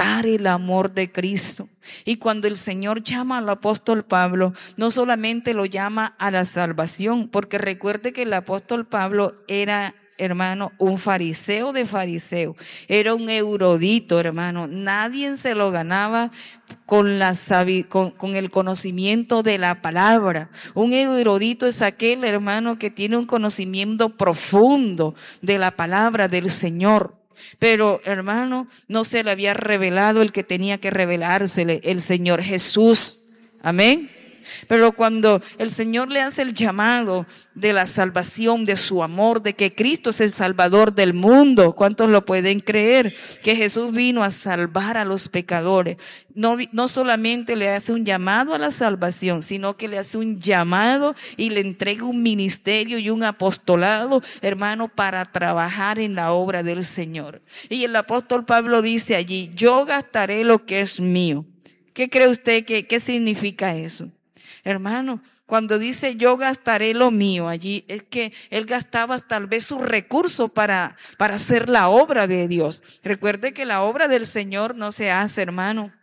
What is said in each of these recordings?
gastar el amor de Cristo. Y cuando el Señor llama al apóstol Pablo, no solamente lo llama a la salvación, porque recuerde que el apóstol Pablo era, hermano, un fariseo de fariseo, era un erudito, hermano. Nadie se lo ganaba con el conocimiento de la palabra. Un erudito es aquel, hermano, que tiene un conocimiento profundo de la palabra del Señor. Pero, hermano, no se le había revelado el que tenía que revelársele, el Señor Jesús. Amén. Pero cuando el Señor le hace el llamado de la salvación, de su amor, de que Cristo es el Salvador del mundo, ¿cuántos lo pueden creer? Que Jesús vino a salvar a los pecadores. No solamente le hace un llamado a la salvación, sino que le hace un llamado y le entrega un ministerio y un apostolado, hermano, para trabajar en la obra del Señor. Y el apóstol Pablo dice allí: yo gastaré lo que es mío. ¿Qué cree usted qué significa eso? Hermano, cuando dice yo gastaré lo mío allí, es que él gastaba tal vez sus recursos para hacer la obra de Dios. Recuerde que la obra del Señor no se hace, hermano,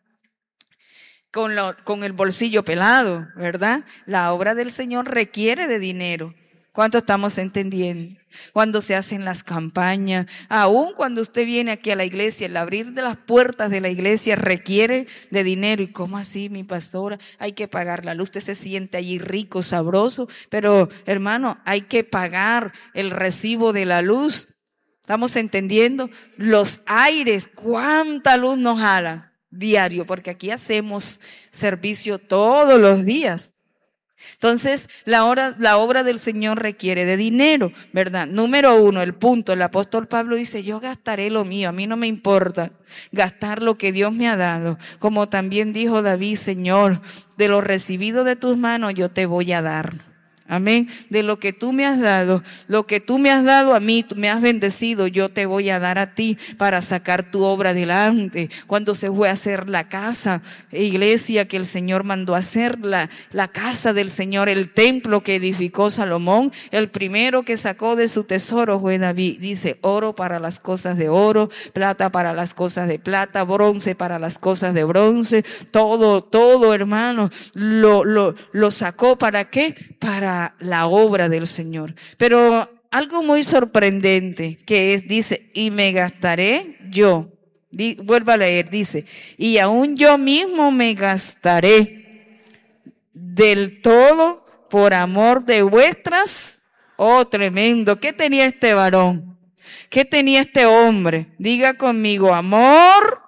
con el bolsillo pelado, ¿verdad? La obra del Señor requiere de dinero. ¿Cuánto estamos entendiendo? Cuando se hacen las campañas, aún cuando usted viene aquí a la iglesia, el abrir de las puertas de la iglesia requiere de dinero. ¿Y cómo así, mi pastora? Hay que pagar la luz. Usted se siente allí rico, sabroso, pero hermano, hay que pagar el recibo de la luz. ¿Estamos entendiendo? Los aires, ¿cuánta luz nos jalan diario? Porque aquí hacemos servicio todos los días. Entonces, la obra del Señor requiere de dinero, ¿verdad? Número 1, el punto, el apóstol Pablo dice: yo gastaré lo mío, a mí no me importa gastar lo que Dios me ha dado. Como también dijo David: Señor, de lo recibido de tus manos yo te voy a dar. Amén. De lo que tú me has dado, lo que tú me has dado a mí, tú me has bendecido, yo te voy a dar a ti para sacar tu obra adelante. Cuando se fue a hacer la casa, iglesia que el Señor mandó a hacer, la casa del Señor, el templo que edificó Salomón, el primero que sacó de su tesoro fue David. Dice: oro para las cosas de oro, plata para las cosas de plata, bronce para las cosas de bronce. Todo, hermano, lo sacó. ¿Para qué? Para la obra del Señor. Pero algo muy sorprendente que es, dice: y me gastaré yo. Vuelvo a leer, dice: y aún yo mismo me gastaré del todo por amor de vuestras. Oh, tremendo. ¿Qué tenía este varón? ¿Qué tenía este hombre? Diga conmigo: amor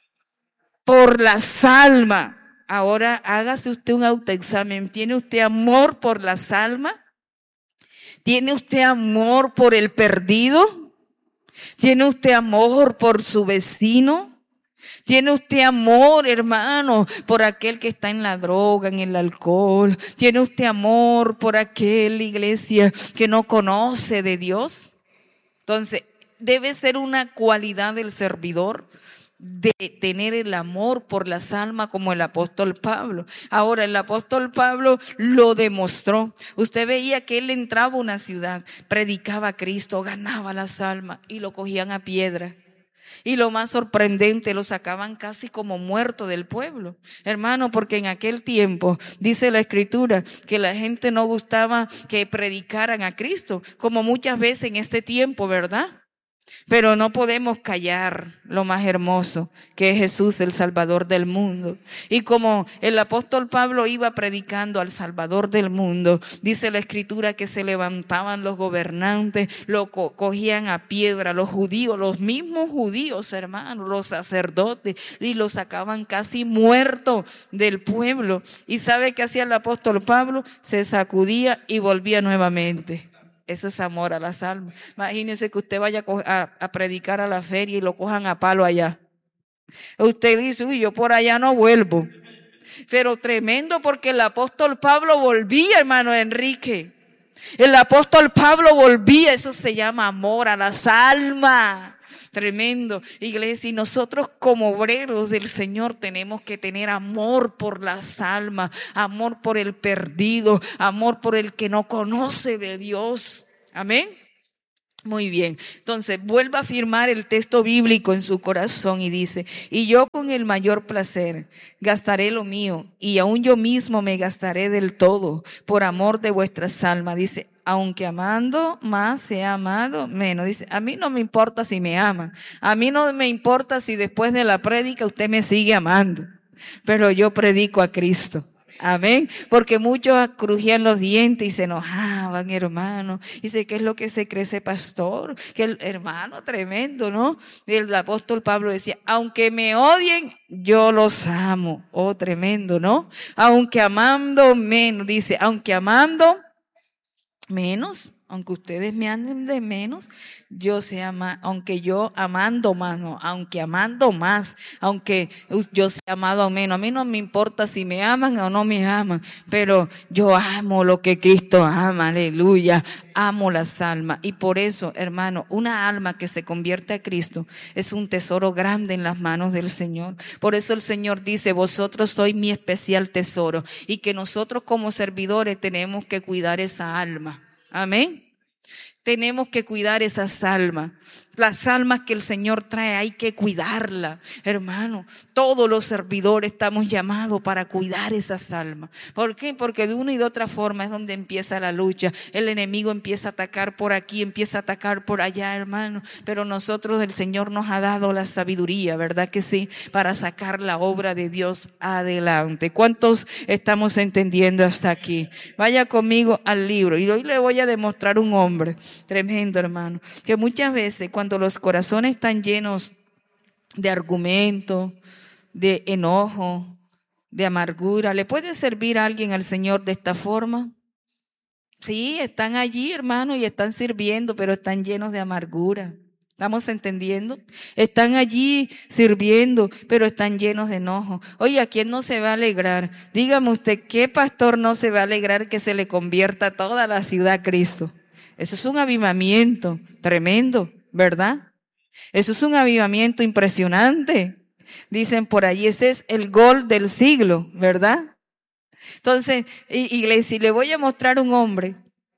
por las almas. Ahora hágase usted un autoexamen. ¿Tiene usted amor por las almas? ¿Tiene usted amor por el perdido? ¿Tiene usted amor por su vecino? ¿Tiene usted amor, hermano, por aquel que está en la droga, en el alcohol? ¿Tiene usted amor por aquel, iglesia, que no conoce de Dios? Entonces, debe ser una cualidad del servidor de tener el amor por las almas, como el apóstol Pablo. Ahora, el apóstol Pablo lo demostró. Usted veía que él entraba a una ciudad, predicaba a Cristo, ganaba las almas y lo cogían a piedra. Y lo más sorprendente, lo sacaban casi como muerto del pueblo, hermano, porque en aquel tiempo dice la Escritura que la gente no gustaba que predicaran a Cristo, como muchas veces en este tiempo, ¿verdad? Pero no podemos callar lo más hermoso, que es Jesús, el Salvador del mundo. Y como el apóstol Pablo iba predicando al Salvador del mundo, dice la Escritura que se levantaban los gobernantes, lo cogían a piedra, los judíos, los mismos judíos, hermanos, los sacerdotes, y lo sacaban casi muerto del pueblo. ¿Y sabe qué hacía el apóstol Pablo? Se sacudía y volvía nuevamente. Eso es amor a las almas. Imagínense que usted vaya a predicar a la feria y lo cojan a palo allá. Usted dice: uy, yo por allá no vuelvo. Pero tremendo, porque el apóstol Pablo volvía, hermano Enrique. El apóstol Pablo volvía. Eso se llama amor a las almas. Tremendo, iglesia. Y nosotros como obreros del Señor tenemos que tener amor por las almas, amor por el perdido, amor por el que no conoce de Dios. Amén. Muy bien, entonces vuelva a afirmar el texto bíblico en su corazón y dice: y yo con el mayor placer gastaré lo mío, y aún yo mismo me gastaré del todo por amor de vuestras almas. Dice: aunque amando más sea amado menos. Dice: a mí no me importa si me aman, a mí no me importa si después de la prédica usted me sigue amando, pero yo predico a Cristo. Amén, porque muchos crujían los dientes y se enojaban, hermano. Dice: ¿qué es lo que se cree ese pastor? Que el hermano tremendo, ¿no? Y el apóstol Pablo decía: aunque me odien, yo los amo. Oh, tremendo, ¿no? Aunque amando menos, dice, aunque amando menos, aunque ustedes me anden de menos, yo sea más, aunque yo amando más, no, aunque amando más, aunque yo sea amado menos, a mí no me importa si me aman o no me aman, pero yo amo lo que Cristo ama, aleluya, amo las almas. Y por eso, hermano, una alma que se convierte a Cristo es un tesoro grande en las manos del Señor. Por eso el Señor dice: vosotros sois mi especial tesoro, y que nosotros como servidores tenemos que cuidar esa alma. Amén. Tenemos que cuidar esas almas. Las almas que el Señor trae hay que cuidarlas, hermano. Todos los servidores estamos llamados para cuidar esas almas. ¿Por qué? Porque de una y de otra forma es donde empieza la lucha. El enemigo empieza a atacar por aquí, empieza a atacar por allá, hermano. Pero nosotros, el Señor nos ha dado la sabiduría, ¿verdad que sí? Para sacar la obra de Dios adelante. ¿Cuántos estamos entendiendo hasta aquí? Vaya conmigo al libro y hoy le voy a demostrar un hombre tremendo, hermano, que muchas veces cuando los corazones están llenos de argumentos, de enojo, de amargura, ¿le puede servir a alguien al Señor de esta forma? Sí, están allí, hermano, y están sirviendo, pero están llenos de amargura. ¿Estamos entendiendo? Están allí sirviendo, pero están llenos de enojo. Oye, ¿a quién no se va a alegrar? Dígame usted, ¿qué pastor no se va a alegrar que se le convierta toda la ciudad a Cristo? Eso es un avivamiento tremendo, ¿verdad? Eso es un avivamiento impresionante. Dicen por allí, ese es el gol del siglo, ¿verdad? Entonces, iglesia, le voy a mostrar un hombre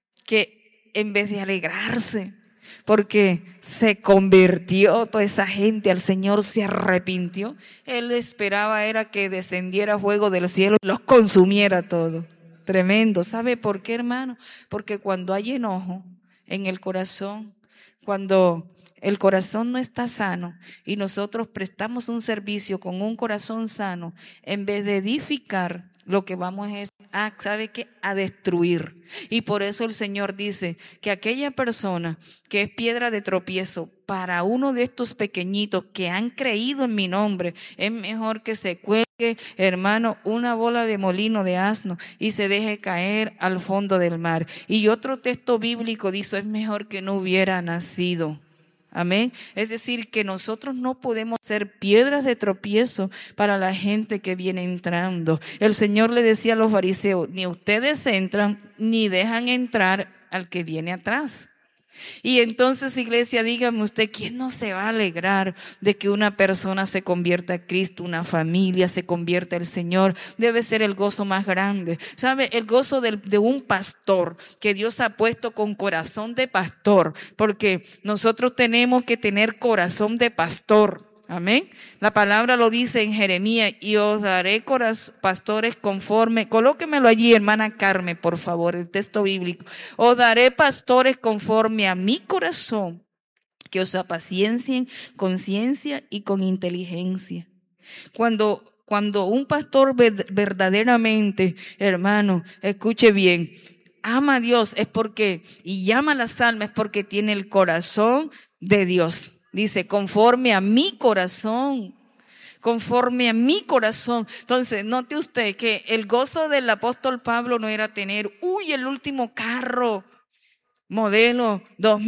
que en vez de alegrarse, porque se convirtió toda esa gente al Señor, se arrepintió, él esperaba era que descendiera fuego del cielo y los consumiera todo. Tremendo. ¿Sabe por qué, hermano? Porque cuando hay enojo en el corazón, cuando el corazón no está sano y nosotros prestamos un servicio con un corazón sano, en vez de edificar, lo que vamos es ¿sabe qué? A destruir. Y por eso el Señor dice que aquella persona que es piedra de tropiezo para uno de estos pequeñitos que han creído en mi nombre, es mejor que se cuelgue, hermano, una bola de molino de asno y se deje caer al fondo del mar. Y otro texto bíblico dice: es mejor que no hubiera nacido. Amén. Es decir, que nosotros no podemos ser piedras de tropiezo para la gente que viene entrando. El Señor le decía a los fariseos: ni ustedes entran, ni dejan entrar al que viene atrás. Y entonces, iglesia, dígame usted, ¿quién no se va a alegrar de que una persona se convierta a Cristo, una familia se convierta al Señor? Debe ser el gozo más grande. ¿Sabe? El gozo de un pastor que Dios ha puesto con corazón de pastor, porque nosotros tenemos que tener corazón de pastor. Amén. La palabra lo dice en Jeremías: y os daré pastores conforme, colóquemelo allí, hermana Carmen, por favor, el texto bíblico. Os daré pastores conforme a mi corazón, que os apaciencien con ciencia y con inteligencia. Cuando un pastor verdaderamente, hermano, escuche bien, ama a Dios es porque, y llama a las almas es porque tiene el corazón de Dios. Dice: conforme a mi corazón, conforme a mi corazón. Entonces, note usted que el gozo del apóstol Pablo no era tener, el último carro, modelo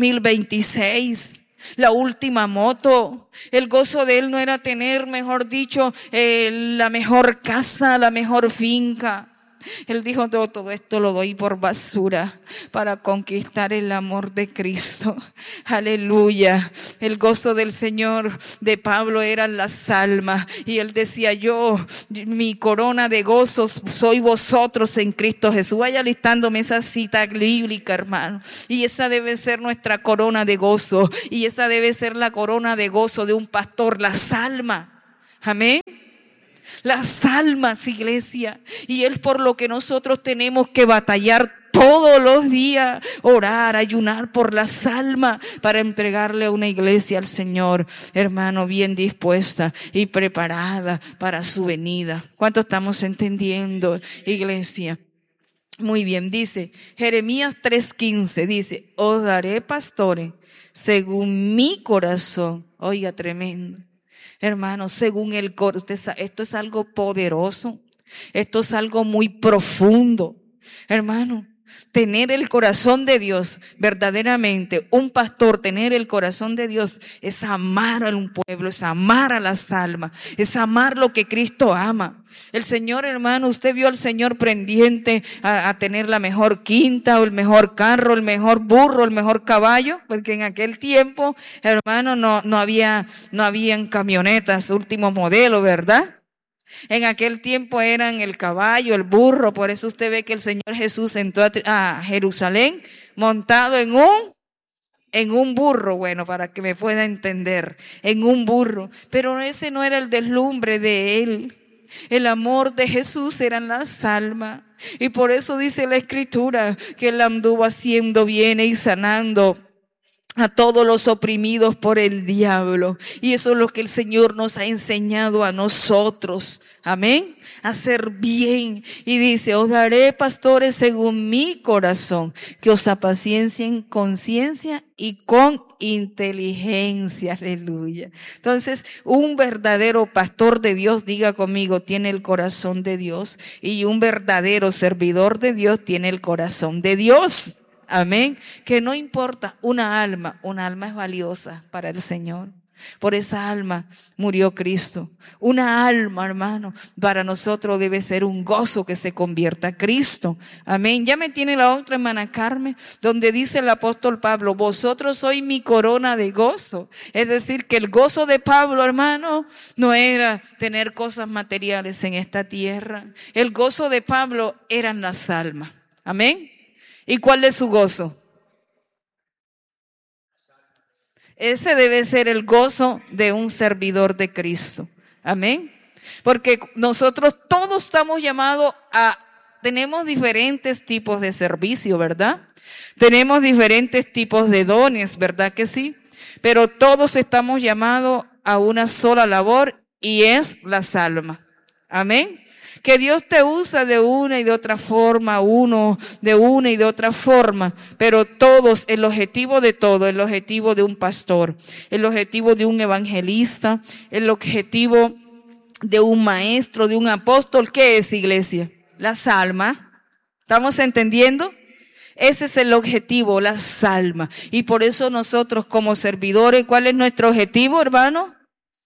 2026, la última moto. El gozo de él no era tener, mejor dicho, la mejor casa, la mejor finca. Él dijo, todo esto lo doy por basura para conquistar el amor de Cristo. Aleluya. El gozo del Señor de Pablo eran las almas. Y él decía, mi corona de gozos soy vosotros en Cristo Jesús. Vaya listándome esa cita bíblica, hermano. Y esa debe ser nuestra corona de gozo. Y esa debe ser la corona de gozo de un pastor, las almas. Amén. Las almas, iglesia. Y es por lo que nosotros tenemos que batallar todos los días, orar, ayunar por las almas para entregarle a una iglesia al Señor, hermano, bien dispuesta y preparada para su venida. ¿Cuánto estamos entendiendo, iglesia? Muy bien, dice Jeremías 3:15, dice, os daré pastores según mi corazón. Oiga, tremendo. Hermano, según el corazón, esto es algo poderoso, esto es algo muy profundo. Hermano, tener el corazón de Dios, verdaderamente, un pastor, tener el corazón de Dios es amar a un pueblo, es amar a las almas, es amar lo que Cristo ama. El Señor, hermano, usted vio al Señor pendiente a tener la mejor quinta o el mejor carro, el mejor burro, el mejor caballo, porque en aquel tiempo, hermano, no habían camionetas último modelo, ¿verdad? En aquel tiempo eran el caballo, el burro. Por eso usted ve que el Señor Jesús entró a Jerusalén montado en un burro, bueno, para que me pueda entender, en un burro. Pero ese no era el deslumbre de él. El amor de Jesús eran las almas. Y por eso dice la Escritura que él anduvo haciendo bien y sanando a todos los oprimidos por el diablo. Y eso es lo que el Señor nos ha enseñado a nosotros. Amén. Hacer bien. Y dice, os daré pastores según mi corazón, que os apaciencien con ciencia y con inteligencia. Aleluya. Entonces, un verdadero pastor de Dios, diga conmigo, tiene el corazón de Dios. Y un verdadero servidor de Dios tiene el corazón de Dios. Amén. Que no importa, una alma es valiosa para el Señor. Por esa alma murió Cristo. Una alma, hermano, para nosotros debe ser un gozo que se convierta a Cristo. Amén. Ya me tiene la otra hermana Carmen, donde dice el apóstol Pablo, vosotros sois mi corona de gozo. Es decir, que el gozo de Pablo, hermano, no era tener cosas materiales en esta tierra. El gozo de Pablo eran las almas. Amén. ¿Y cuál es su gozo? Ese debe ser el gozo de un servidor de Cristo. Amén. Porque nosotros todos estamos llamados tenemos diferentes tipos de servicio, ¿verdad? Tenemos diferentes tipos de dones, ¿verdad que sí? Pero todos estamos llamados a una sola labor y es las almas. Amén. Que Dios te usa de una y de otra forma, uno de una y de otra forma, pero todos, el objetivo de todo, el objetivo de un pastor, el objetivo de un evangelista, el objetivo de un maestro, de un apóstol, ¿qué es, iglesia? Las almas. ¿Estamos entendiendo? Ese es el objetivo, las almas. Y por eso nosotros como servidores, ¿cuál es nuestro objetivo, hermano?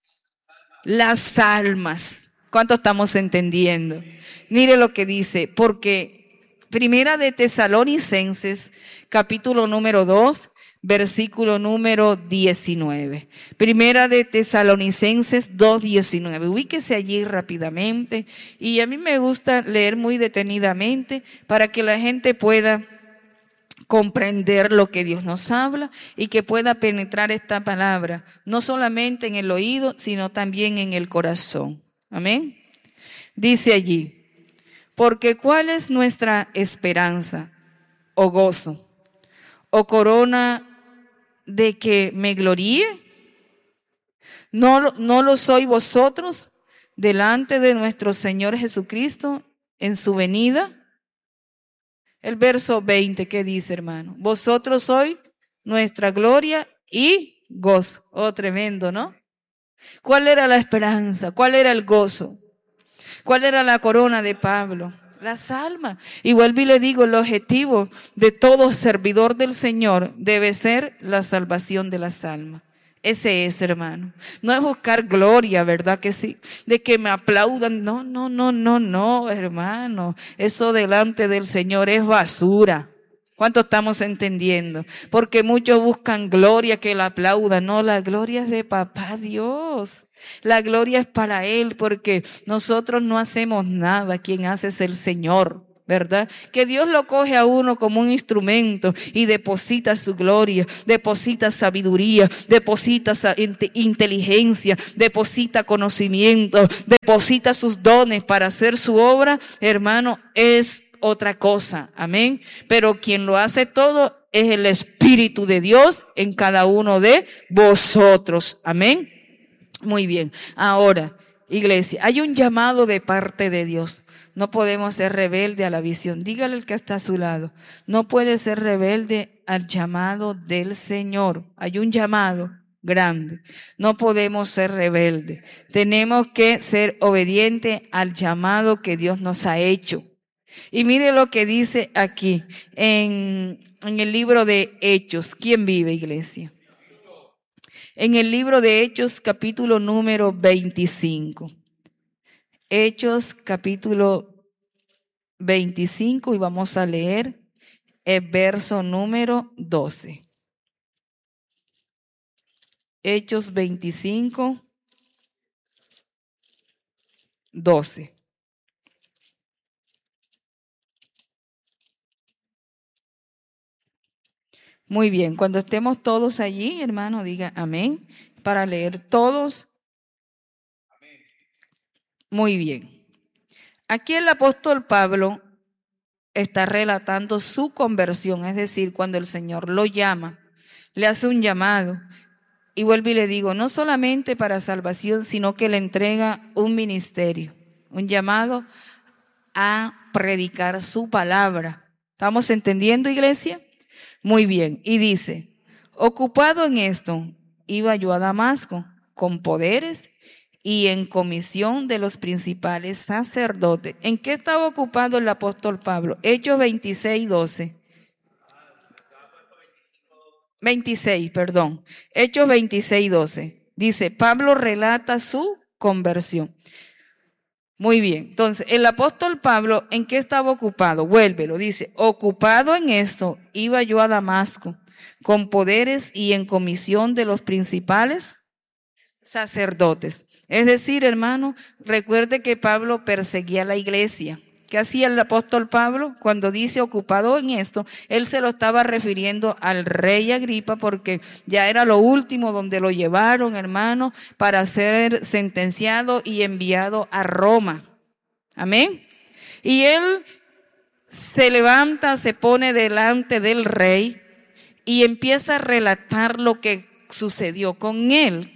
Las almas. ¿Cuánto estamos entendiendo? Mire lo que dice, porque Primera de Tesalonicenses, capítulo número 2, versículo número 19. Primera de Tesalonicenses 2:19. Ubíquese allí rápidamente. Y a mí me gusta leer muy detenidamente para que la gente pueda comprender lo que Dios nos habla y que pueda penetrar esta palabra, no solamente en el oído, sino también en el corazón. Amén. Dice allí, porque ¿cuál es nuestra esperanza o gozo o corona de que me gloríe? ¿No lo sois vosotros delante de nuestro Señor Jesucristo en su venida? El verso 20, ¿qué dice, hermano? Vosotros sois nuestra gloria y gozo. Oh, tremendo, ¿no? ¿Cuál era la esperanza? ¿Cuál era el gozo? ¿Cuál era la corona de Pablo? Las almas. Y vuelvo y le digo, el objetivo de todo servidor del Señor debe ser la salvación de las almas. Ese es, hermano. No es buscar gloria, ¿verdad que sí? De que me aplaudan. No, no, no, no, no, hermano. Eso delante del Señor es basura. ¿Cuánto estamos entendiendo? Porque muchos buscan gloria, que la aplaudan. No, la gloria es de Papá Dios. La gloria es para Él, porque nosotros no hacemos nada. Quien hace es el Señor, ¿verdad? Que Dios lo coge a uno como un instrumento y deposita su gloria, deposita sabiduría, deposita inteligencia, deposita conocimiento, deposita sus dones para hacer su obra, hermano, es otra cosa, amén. Pero quien lo hace todo es el Espíritu de Dios en cada uno de vosotros, amén. Muy bien, ahora, iglesia, hay un llamado de parte de Dios. No podemos ser rebelde a la visión. Dígale al que está a su lado, no puede ser rebelde al llamado del Señor. Hay un llamado grande. No podemos ser rebeldes. Tenemos que ser obedientes al llamado que Dios nos ha hecho. Y mire lo que dice aquí en el libro de Hechos. ¿Quién vive, iglesia? En el libro de Hechos, capítulo número 25. Hechos, capítulo 25, y vamos a leer el verso número 12. Hechos 25, 12. Muy bien, cuando estemos todos allí, hermano, diga amén, para leer todos. Muy bien. Aquí el apóstol Pablo está relatando su conversión, es decir, cuando el Señor lo llama, le hace un llamado. Y vuelvo y le digo, no solamente para salvación, sino que le entrega un ministerio, un llamado a predicar su palabra. ¿Estamos entendiendo, iglesia? Muy bien. Y dice, ocupado en esto, iba yo a Damasco con poderes y en comisión de los principales sacerdotes. ¿En qué estaba ocupado el apóstol Pablo? Hechos 26, 12. 26, perdón. Hechos 26, 12. Dice, Pablo relata su conversión. Muy bien. Entonces, el apóstol Pablo, ¿en qué estaba ocupado? Vuélvelo, dice, ocupado en esto, iba yo a Damasco con poderes y en comisión de los principales sacerdotes. Es decir, hermano, recuerde que Pablo perseguía a la iglesia. ¿Qué hacía el apóstol Pablo? Cuando dice ocupado en esto, él se lo estaba refiriendo al rey Agripa, porque ya era lo último donde lo llevaron, hermano, para ser sentenciado y enviado a Roma. Amén. Y él se levanta, se pone delante del rey y empieza a relatar lo que sucedió con él.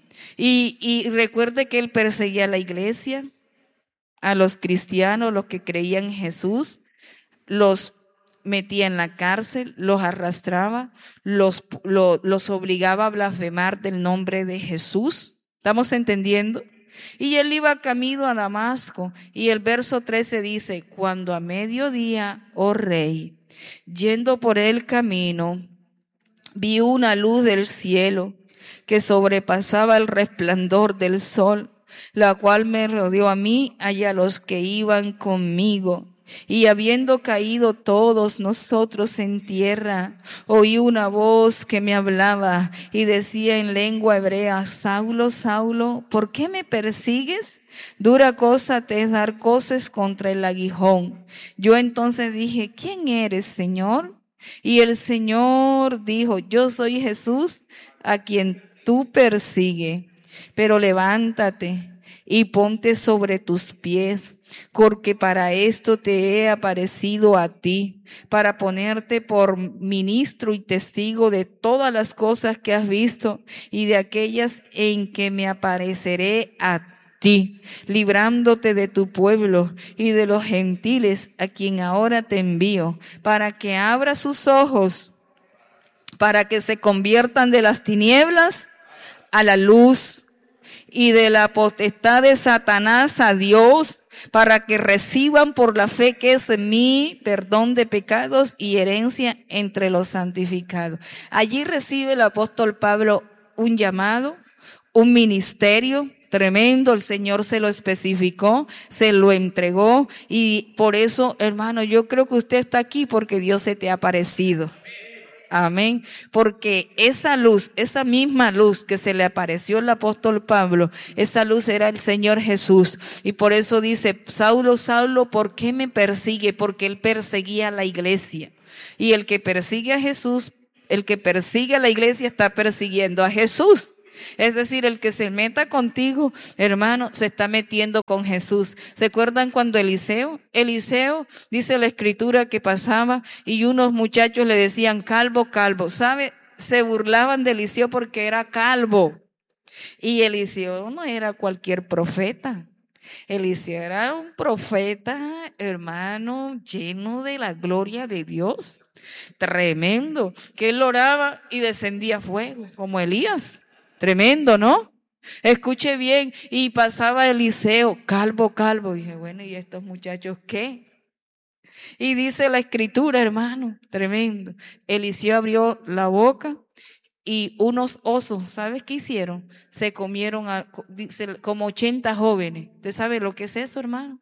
Y recuerde que él perseguía a la iglesia, a los cristianos, los que creían en Jesús, los metía en la cárcel, los arrastraba, los obligaba a blasfemar del nombre de Jesús. ¿Estamos entendiendo? Y él iba camino a Damasco, y el verso 13 dice, cuando a mediodía, oh rey, yendo por el camino, vi una luz del cielo que sobrepasaba el resplandor del sol, la cual me rodeó a mí y a los que iban conmigo. Y habiendo caído todos nosotros en tierra, oí una voz que me hablaba y decía en lengua hebrea, Saulo, Saulo, ¿por qué me persigues? Dura cosa te es dar coces contra el aguijón. Yo entonces dije, ¿quién eres, Señor? Y el Señor dijo, yo soy Jesús a quien tú persigues, pero levántate y ponte sobre tus pies, porque para esto te he aparecido a ti, para ponerte por ministro y testigo de todas las cosas que has visto y de aquellas en que me apareceré a ti, librándote de tu pueblo y de los gentiles a quien ahora te envío, para que abra sus ojos, para que se conviertan de las tinieblas a la luz y de la potestad de Satanás a Dios, para que reciban por la fe que es en mí perdón de pecados y herencia entre los santificados. Allí recibe el apóstol Pablo un llamado, un ministerio tremendo. El Señor se lo especificó, se lo entregó, y por eso, hermano, yo creo que usted está aquí porque Dios se te ha aparecido. Amén. Porque esa luz, esa misma luz que se le apareció al apóstol Pablo, esa luz era el Señor Jesús. Y por eso dice: Saulo, Saulo, ¿por qué me persigue? Porque él perseguía a la iglesia. Y el que persigue a Jesús, el que persigue a la iglesia, está persiguiendo a Jesús. Es decir, el que se meta contigo, hermano, se está metiendo con Jesús. ¿Se acuerdan cuando Eliseo, dice la escritura, que pasaba y unos muchachos le decían: calvo, calvo? ¿Sabe? Se burlaban de Eliseo porque era calvo. Y Eliseo no era cualquier profeta. Eliseo era un profeta, hermano, lleno de la gloria de Dios. Tremendo. Que él oraba y descendía fuego, como Elías. Tremendo, ¿no? Escuche bien. Y pasaba Eliseo, calvo, calvo. Y dije: bueno, ¿y estos muchachos qué? Y dice la escritura, hermano, tremendo. Eliseo abrió la boca y unos osos, ¿sabes qué hicieron? Se comieron dice, como 80 jóvenes. ¿Usted sabe lo que es eso, hermano?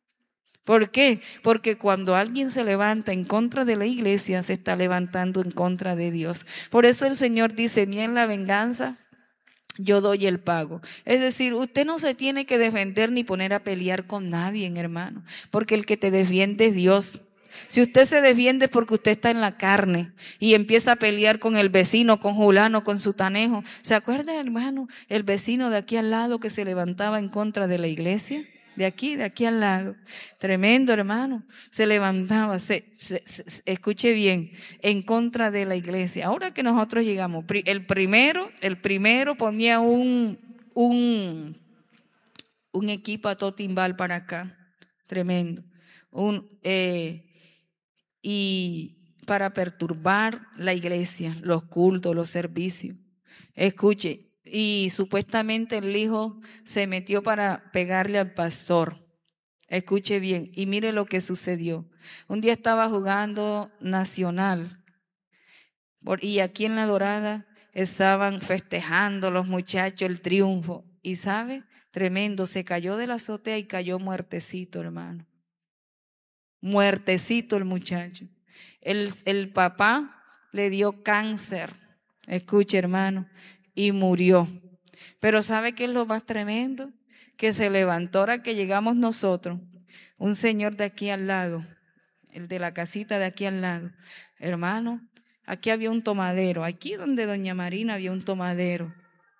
¿Por qué? Porque cuando alguien se levanta en contra de la iglesia, se está levantando en contra de Dios. Por eso el Señor dice: mía es la venganza, yo doy el pago. Es decir, usted no se tiene que defender ni poner a pelear con nadie, hermano, porque el que te defiende es Dios. Si usted se defiende porque usted está en la carne y empieza a pelear con el vecino, con Julano, con Sutanejo. ¿Se acuerda, hermano, el vecino de aquí al lado que se levantaba en contra de la iglesia? De aquí al lado. Tremendo, hermano. Se levantaba, escuche bien, en contra de la iglesia. Ahora que nosotros llegamos, el primero ponía un equipo a todo timbal para acá. Tremendo. Y para perturbar la iglesia, los cultos, los servicios. Escuche. Y supuestamente el hijo se metió para pegarle al pastor. Escuche bien, y mire lo que sucedió. Un día estaba jugando Nacional y aquí en La Dorada estaban festejando los muchachos el triunfo. Y sabe, tremendo, se cayó de la azotea y cayó muertecito, hermano. Muertecito el muchacho. El papá le dio cáncer, escuche, hermano, y murió. Pero ¿sabe qué es lo más tremendo? Que se levantó, ahora que llegamos nosotros, un señor de aquí al lado, el de la casita de aquí al lado. Hermano, aquí había un tomadero, aquí donde doña Marina había un tomadero.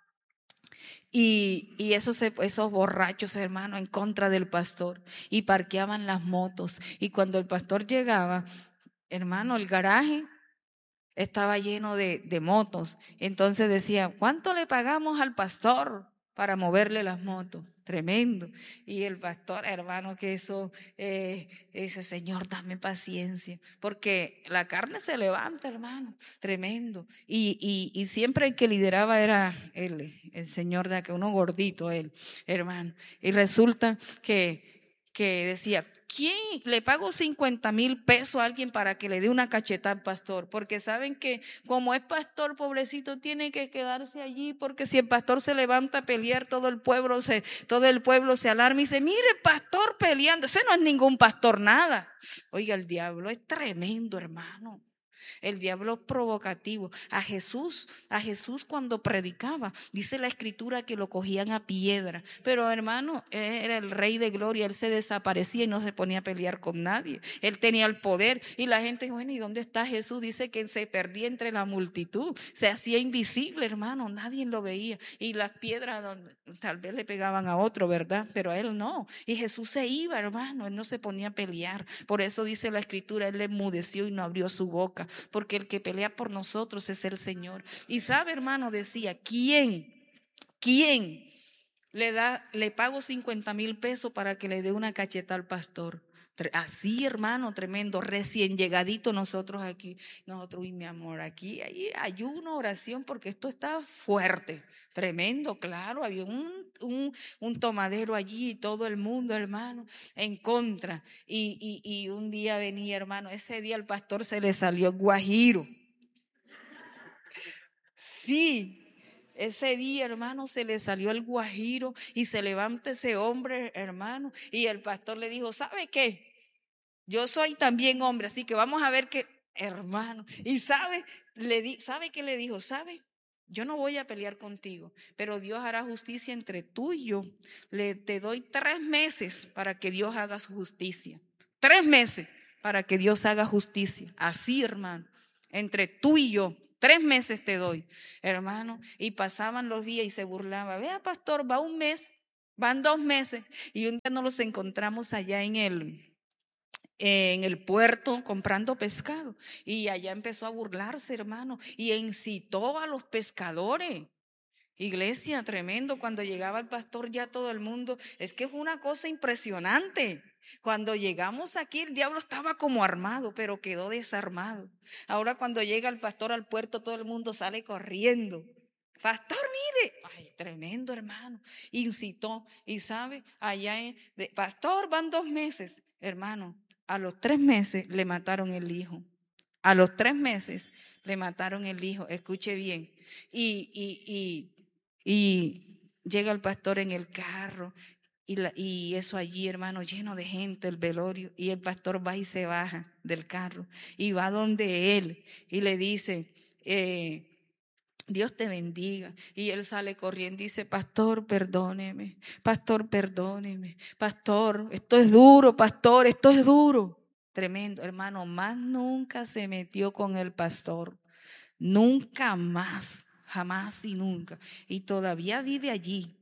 Y esos borrachos, hermano, en contra del pastor, y parqueaban las motos. Y cuando el pastor llegaba, hermano, el garaje estaba lleno de motos. Entonces decía: ¿cuánto le pagamos al pastor para moverle las motos? Tremendo. Y el pastor, hermano, que ese Señor, dame paciencia, porque la carne se levanta, hermano. Tremendo. Y siempre el que lideraba era el Señor de acá, uno gordito, él, hermano. Y resulta que decía: ¿quién le pago 50,000 pesos a alguien para que le dé una cachetada al pastor? Porque saben que como es pastor, pobrecito, tiene que quedarse allí, porque si el pastor se levanta a pelear, todo el pueblo se alarma y dice: mire, pastor peleando. Ese no es ningún pastor, nada. Oiga, el diablo es tremendo, hermano. El diablo es provocativo. A Jesús cuando predicaba, dice la escritura que lo cogían a piedra. Pero hermano, era el rey de gloria. Él se desaparecía y no se ponía a pelear con nadie. Él tenía el poder y la gente: bueno, ¿y dónde está Jesús? Dice que se perdía entre la multitud, se hacía invisible, hermano, nadie lo veía. Y las piedras tal vez le pegaban a otro, ¿verdad? Pero a él no. Y Jesús se iba, hermano, él no se ponía a pelear. Por eso dice la escritura: él enmudeció y no abrió su boca, porque el que pelea por nosotros es el Señor. Y sabe, hermano, decía: ¿quién le pago 50,000 pesos para que le dé una cacheta al pastor? Así, hermano, tremendo, recién llegadito nosotros aquí. Nosotros, y mi amor, aquí hay ayuno, oración, porque esto está fuerte, tremendo, claro. Había un tomadero allí y todo el mundo, hermano, en contra. Y un día venía, hermano, ese día al pastor se le salió guajiro. Sí. Ese día, hermano, se le salió el guajiro y se levanta ese hombre, hermano. Y el pastor le dijo, ¿sabe qué? Yo soy también hombre, así que vamos a ver qué, hermano. Y ¿sabe qué le dijo? ¿Sabe? Yo no voy a pelear contigo, pero Dios hará justicia entre tú y yo. Te doy 3 meses para que Dios haga su justicia. 3 meses para que Dios haga justicia. Así, hermano, entre tú y yo. 3 meses te doy, hermano. Y pasaban los días y se burlaba. Vea, pastor, va un mes, van 2 meses. Y un día nos los encontramos allá en el puerto comprando pescado, y allá empezó a burlarse, hermano, y incitó a los pescadores. Iglesia, tremendo. Cuando llegaba el pastor, ya todo el mundo, es que fue una cosa impresionante. Cuando llegamos aquí, el diablo estaba como armado, pero quedó desarmado. Ahora cuando llega el pastor al puerto, todo el mundo sale corriendo. Pastor, mire, ay, tremendo, hermano. Incitó, y sabe, pastor, van 2 meses, hermano. A los 3 meses le mataron el hijo. A los 3 meses le mataron el hijo. Escuche bien. Y llega el pastor en el carro, y eso allí, hermano, lleno de gente, el velorio. Y el pastor va y se baja del carro y va donde él y le dice, Dios te bendiga. Y él sale corriendo y dice, pastor, perdóneme, pastor, perdóneme, pastor, esto es duro, pastor, esto es duro. Tremendo, hermano, más nunca se metió con el pastor, nunca más, jamás y nunca. Y todavía vive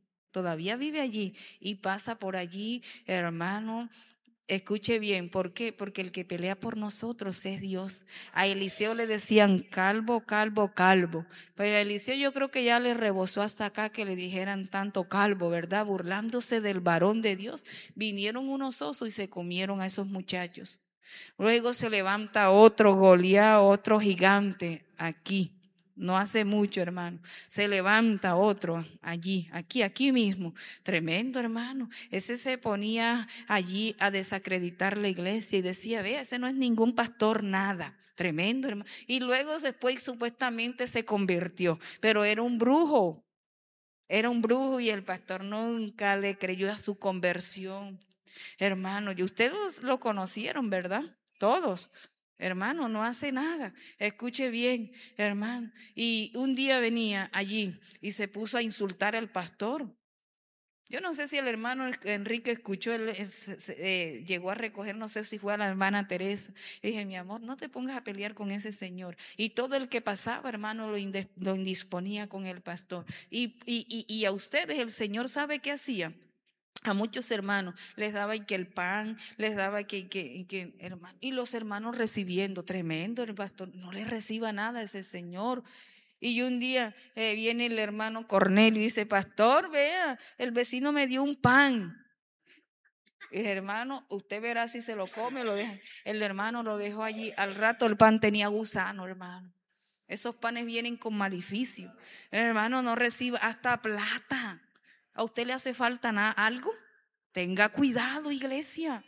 allí y pasa por allí, hermano. Escuche bien, ¿por qué? Porque el que pelea por nosotros es Dios. A Eliseo le decían calvo, calvo, calvo. Pero a Eliseo yo creo que ya le rebosó hasta acá que le dijeran tanto calvo, ¿verdad? Burlándose del varón de Dios. Vinieron unos osos y se comieron a esos muchachos. Luego se levanta otro Goliat, otro gigante aquí. No hace mucho, hermano. Se levanta otro allí, aquí mismo. Tremendo, hermano. Ese se ponía allí a desacreditar la iglesia y decía, vea, ese no es ningún pastor, nada. Tremendo, hermano. Y luego después supuestamente se convirtió, pero era un brujo. Era un brujo y el pastor nunca le creyó a su conversión. Hermano, y ustedes lo conocieron, ¿verdad? Todos. Hermano, no hace nada. Escuche bien, hermano. Y un día venía allí y se puso a insultar al pastor. Yo no sé si el hermano Enrique escuchó, él llegó a recoger, no sé si fue a la hermana Teresa. Y dije, mi amor, no te pongas a pelear con ese señor. Y todo el que pasaba, hermano, lo indisponía con el pastor. Y a ustedes el Señor sabe qué hacía. A muchos hermanos les daba y que el pan, les daba hermano, y los hermanos recibiendo, tremendo, el pastor no le reciba nada a ese señor. Y un día viene el hermano Cornelio y dice, pastor, vea, el vecino me dio un pan. Y el hermano, usted verá si se lo come o lo deja. El hermano lo dejó allí. Al rato el pan tenía gusano, hermano. Esos panes vienen con maleficio. El hermano no reciba hasta plata. ¿A usted le hace falta algo? Tenga cuidado, iglesia.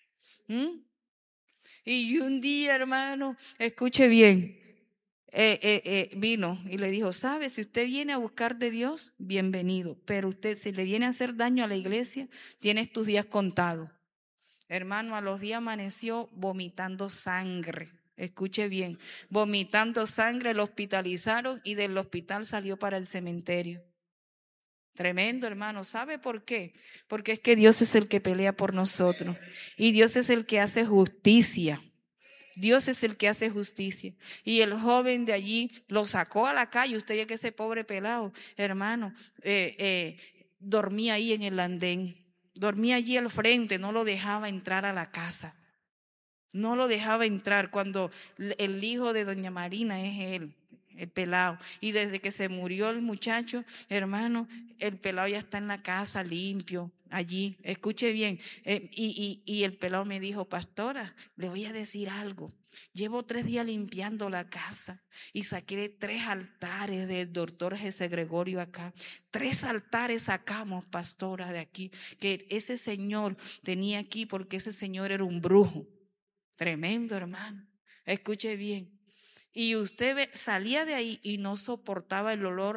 Y un día, hermano, escuche bien, vino y le dijo, ¿sabe? Si usted viene a buscar de Dios, bienvenido. Pero usted, si le viene a hacer daño a la iglesia, tienes tus días contados. Hermano, a los días amaneció vomitando sangre. Escuche bien, vomitando sangre, lo hospitalizaron y del hospital salió para el cementerio. Tremendo, hermano. ¿Sabe por qué? Porque es que Dios es el que pelea por nosotros y Dios es el que hace justicia. Dios es el que hace justicia. Y el joven de allí lo sacó a la calle. Usted ve que ese pobre pelado, hermano, dormía ahí en el andén. Dormía allí al frente, no lo dejaba entrar a la casa. No lo dejaba entrar cuando el hijo de doña Marina es él, el pelado. Y desde que se murió el muchacho, hermano, el pelado ya está en la casa limpio, allí. Escuche bien. Y el pelado me dijo, pastora, le voy a decir algo. Llevo 3 días limpiando la casa y saqué 3 altares del doctor José Gregorio acá. 3 altares sacamos, pastora, de aquí, que ese señor tenía aquí porque ese señor era un brujo. Tremendo, hermano. Escuche bien. Y usted salía de ahí y no soportaba el olor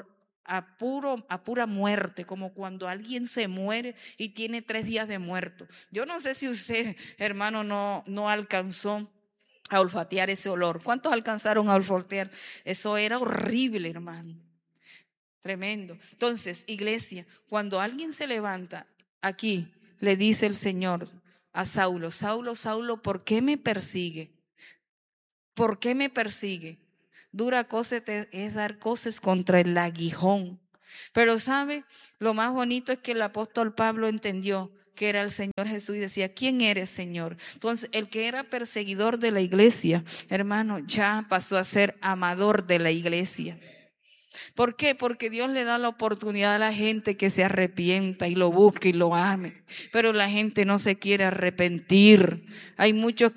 a pura muerte, como cuando alguien se muere y tiene 3 días de muerto. Yo no sé si usted, hermano, no alcanzó a olfatear ese olor. ¿Cuántos alcanzaron a olfatear? Eso era horrible, hermano. Tremendo. Entonces, iglesia, cuando alguien se levanta aquí, le dice el Señor a Saulo: Saulo, Saulo, ¿por qué me persigue? ¿Por qué me persigue? Dura cosa es dar cosas contra el aguijón. Pero ¿sabe? Lo más bonito es que el apóstol Pablo entendió que era el Señor Jesús y decía: ¿quién eres, Señor? Entonces, el que era perseguidor de la iglesia, hermano, ya pasó a ser amador de la iglesia. ¿Por qué? Porque Dios le da la oportunidad a la gente que se arrepienta y lo busque y lo ame. Pero la gente no se quiere arrepentir. Hay muchos